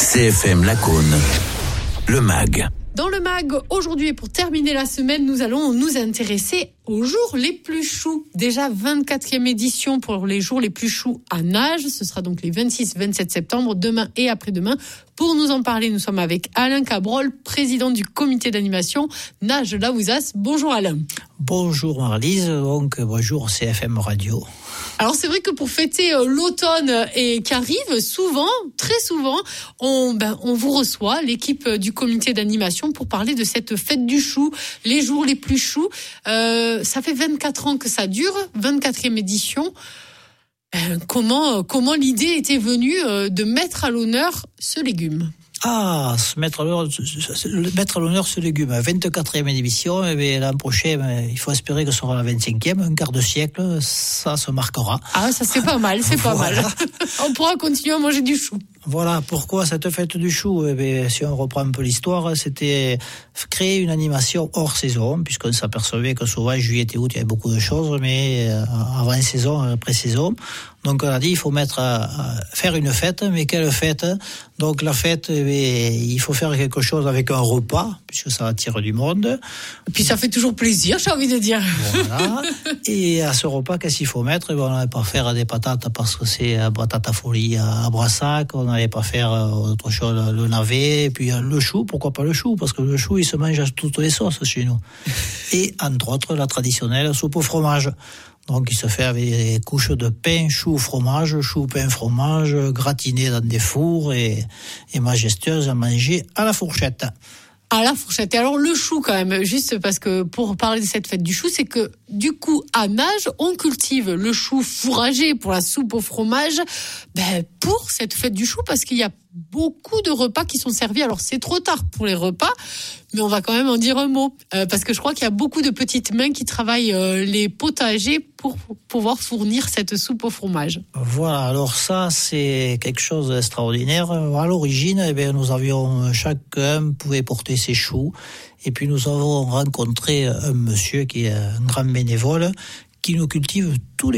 CFM Lacaune, le MAG. Dans le MAG, aujourd'hui et pour terminer la semaine, nous allons nous intéresser aux jours les plus choux. Déjà 24e édition pour les jours les plus choux à Nages. Ce sera donc les 26-27 septembre, demain et après-demain. Pour nous en parler, nous sommes avec Alain Cabrol, président du comité d'animation Nages-Laouzas. Bonjour Alain. Bonjour Marlise, donc bonjour CFM Radio. Alors c'est vrai que pour fêter l'automne et qui arrive, souvent, très souvent, on vous reçoit, l'équipe du comité d'animation, pour parler de cette fête du chou, les jours les plus choux. Ça fait 24 ans que ça dure, 24e édition. Comment l'idée était venue de mettre à l'honneur ce légume ? Mettre à l'honneur ce légume. 24e édition, et bien l'an prochain, il faut espérer que ce sera la 25e, un quart de siècle, ça se marquera. Ah, ça c'est pas mal, c'est pas mal. On pourra continuer à manger du chou. Voilà, pourquoi cette fête du chou ? Eh bien, si on reprend un peu l'histoire, c'était créer une animation hors saison, puisqu'on s'apercevait que souvent, juillet et août, il y avait beaucoup de choses, mais avant saison, après saison. Donc on a dit, il faut faire une fête, mais quelle fête ? Donc la fête, il faut faire quelque chose avec un repas, puisque ça attire du monde. Et puis ça fait toujours plaisir, j'ai envie de dire. Voilà. Et à ce repas, qu'est-ce qu'il faut mettre ? On n'allait pas faire des patates parce que c'est patate à folie à Brassac, on n'allait pas faire autre chose, le navet, et puis le chou, pourquoi pas le chou ? Parce que le chou, il se mange à toutes les sauces chez nous. Et entre autres, la traditionnelle soupe au fromage. Donc, il se fait avec des couches de pain, chou, fromage, chou, pain, fromage, gratiné dans des fours et majestueuse à manger à la fourchette. À la fourchette. Et alors, le chou, quand même, juste parce que pour parler de cette fête du chou, c'est que, du coup, à Nages, on cultive le chou fourragé pour la soupe au fromage, pour cette fête du chou, parce qu'il y a beaucoup de repas qui sont servis. Alors, c'est trop tard pour les repas, mais on va quand même en dire un mot. Parce que je crois qu'il y a beaucoup de petites mains qui travaillent les potagers pour pouvoir fournir cette soupe au fromage. Voilà, alors ça, c'est quelque chose d'extraordinaire. À l'origine, nous avions, chacun pouvait porter ses choux. Et puis, nous avons rencontré un monsieur qui est un grand bénévole, qui nous cultive tous les